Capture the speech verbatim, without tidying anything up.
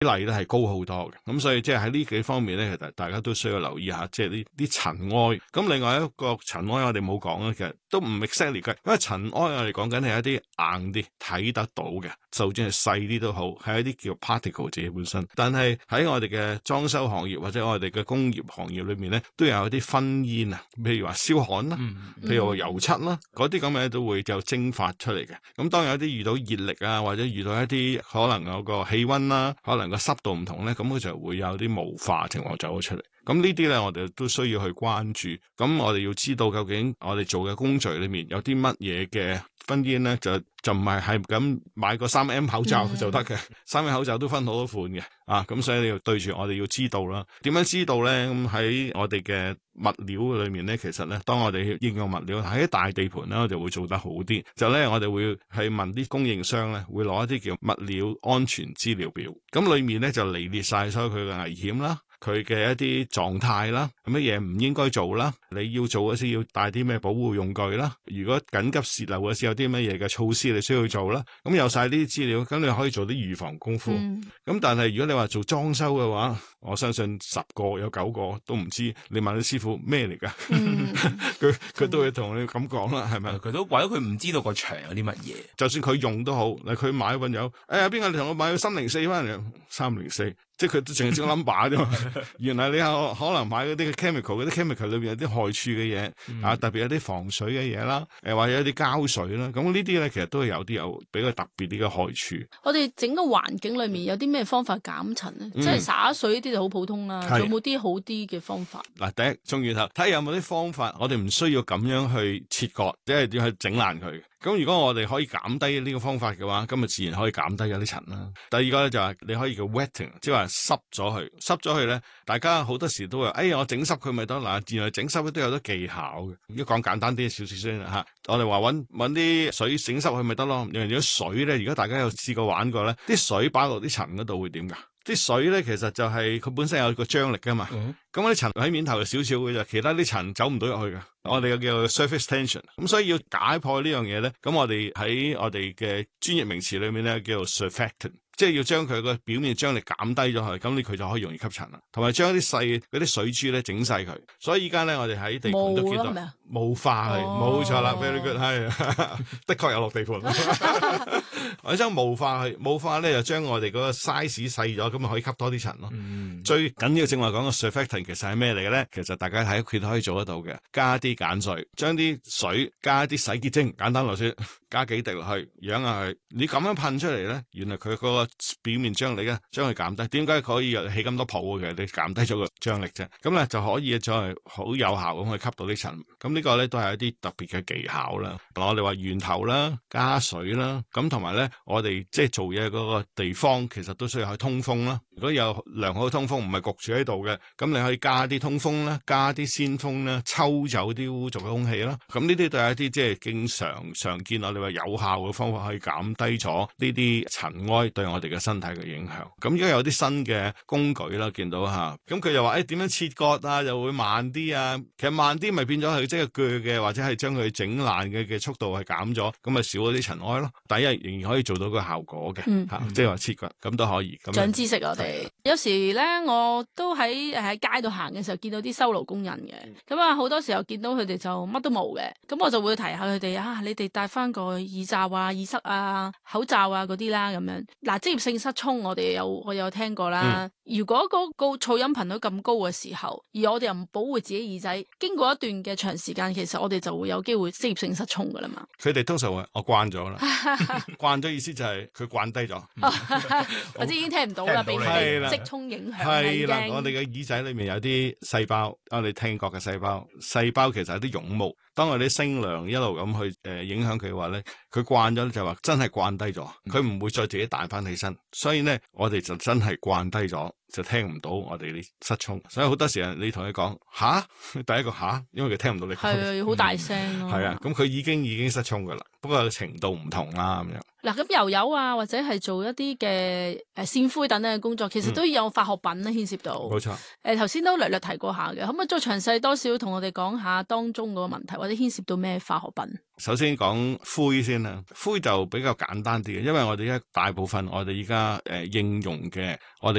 例咧係高好多嘅。咁所以即係喺呢幾方面咧，其實大家都需要留意下，即係呢啲塵埃。咁另外一個塵埃我哋冇講咧，其實都唔 exactly 嘅，因為塵埃我哋講緊係一啲硬啲睇得到嘅，就算係細啲都好，係一啲叫 particle 自己本身。但係喺我哋嘅裝修行業或者我哋嘅工業行業裏面咧，都有一啲燻煙啊，譬如話燒焊啦， 嗯、 譬如話油漆啦，嗰啲咁嘅都會就蒸發出嚟嘅。咁當有啲遇到熱力啊，或者遇到一啲可能有個氣溫啦，可能個濕度唔同咧，咁佢就會有啲霧化情況走咗出嚟。咁呢啲咧，我哋都需要去關注。咁我哋要知道究竟我哋做嘅工序裏面有啲乜嘢嘅燻煙咧，就就唔係係咁買個三 M 口罩就得嘅。三 M 口罩都分好多款嘅，啊，咁所以你要對住我哋要知道啦。點樣知道咧？咁喺我哋嘅物料裏面咧，其實咧，當我哋應用物料喺大地盤咧，我哋會做得好啲。就咧，我哋會係問啲供應商咧，會攞一啲叫物料安全資料表。咁裏面咧就列列晒所有佢嘅危險啦。佢嘅一啲狀態啦，乜嘢唔應該做啦，你要做嗰時要帶啲咩保護用具啦，如果緊急洩漏嗰時有啲乜嘢嘅措施你需要做啦，咁有晒呢啲資料，咁你可以做啲預防功夫。咁、嗯、但係如果你話做裝修嘅話，我相信十個有九個都唔知，你問啲師傅咩嚟㗎？佢佢、嗯、都會同你咁講啦，係咪？ 佢都或者佢唔知道個牆有啲乜嘢， 就算佢用都好，嗱佢買份有，哎呀邊個你同我買個三零四翻嚟，三零四。即係佢都淨係識 number 啫嘛，原來你有可能買嗰啲 chemical， 嗰啲 chemical 裏邊有啲害處嘅嘢、嗯、啊，特別有啲防水嘅嘢啦，誒或者有啲膠水啦，咁呢啲咧其實都係有啲有比較特別啲嘅害處。 我哋整個環境裏面有啲咩方法減塵咧？嗯、即係灑水呢啲就好普通啦，仲有冇啲好啲嘅方法？嗱， 第一種源頭睇下有冇啲方法，我哋唔需要咁樣去切割，即係要去整爛佢。咁如果我哋可以減低呢個方法嘅話，咁咪自然可以減低嗰啲塵啦。第二個咧就係你可以叫 wetting， 即係話濕咗佢，濕咗佢咧，大家好多時都話，哎呀我整濕佢咪得嗱，原來整濕都有啲技巧嘅。如果講簡單啲少少先嚇，我哋話揾揾啲水整濕佢咪得咯。如果水咧，如果大家有試過玩過咧，啲水擺落啲塵嗰度會點㗎？啲水咧其實就係佢本身有個張力噶嘛，咁嗰啲塵喺面頭少少嘅啫，其他啲塵走唔到入去嘅。我哋又叫 surface tension， 咁所以要解破呢樣嘢咧，咁我哋喺我哋嘅專業名詞裏面咧叫做 surfactant， 即係要將佢個表面張力減低咗去，咁你佢就可以容易吸塵啦，同埋將啲細嗰啲水珠咧整細佢。所以依家咧我哋喺地盤都見到霧化係，冇錯啦 ，very good， 係的確有落地盤。我將霧化去，霧化咧就將我哋嗰個 size 細咗，咁咪可以吸多啲塵咯。嗯、最緊要正話講個 surfactant 其實係咩嚟嘅咧？其實大家喺屋企都可以做得到嘅，加啲鹼水，將啲水加啲洗潔精，簡單落去，加幾滴落去，養下佢。你咁樣噴出嚟咧，原來佢嗰個表面張力咧，將佢減低。點解可以起咁多泡嘅？你減低咗個張力啫。咁咧就可以再好有效咁去吸到啲塵。咁呢個咧都係一啲特別嘅技巧啦。我哋話源頭啦，加水啦，咁同埋咧，我哋即係做嘢嗰個地方，其實都需要去通風啦。如果有良好嘅通風，唔係焗住喺度嘅，咁你可以加啲通風啦，加啲鮮風啦，抽走啲污糟嘅空氣啦。咁呢啲都係一啲即係經常常見我哋話有效嘅方法，可以減低咗呢啲塵埃對我哋嘅身體嘅影響。咁而家有啲新嘅工具啦，見到吓，咁佢又話誒點樣切割啊，又會慢啲啊。其實慢啲咪變咗係即係鋸嘅，或者係將佢整爛嘅嘅速度係減咗，咁咪少咗啲塵埃咯。第一仍然可以做到個效果嘅， 嗯啊、即係話切割咁都可以。 長知識我哋有時咧，我都喺喺街度行嘅時候見到啲修路工人嘅，咁啊好多時候見到佢哋就乜都冇嘅，咁我就會提下佢哋啊，你哋戴翻個耳罩啊、耳塞啊、口罩啊嗰啲啦，咁樣嗱，職業性失聰我哋有我有聽過啦。嗯、如果嗰個噪音頻率咁高嘅時候，而我哋又唔保護自己耳仔，經過一段嘅長時間，其實我哋就會有機會職業性失聰噶啦嘛。 佢哋通常話我慣咗啦，慣咗意思就係佢慣低咗， 或者已經聽唔到啦，俾佢哋即聰影響。 係啦，我哋嘅耳仔裏面有啲細胞，我哋聽覺嘅細胞，細胞其實有啲絨毛。當我哋聲量一路咁去誒、呃、影響佢嘅話咧，佢慣咗就話真係慣低咗，佢唔會再自己彈翻起身。所以咧，我哋就真係慣低咗。 就聽唔到我哋啲失聰，所以好多時候你同佢講吓，第一個吓，因為佢聽唔到你講係啊，要好大聲咯。 係啊，咁佢已經已經失聰噶啦，不過程度唔同啦咁樣。 嗱，咁油油啊，或者係做一啲嘅誒線灰等等嘅工作，其實都有化學品咧牽涉到。 冇錯。 誒頭先都略略提過下嘅，可唔可以再詳細多少同我哋講下當中嗰個問題，或者牽涉到咩化學品？ 首先講灰先啦，灰就比較簡單啲嘅，因為我哋而家大部分我哋而家誒應用嘅我哋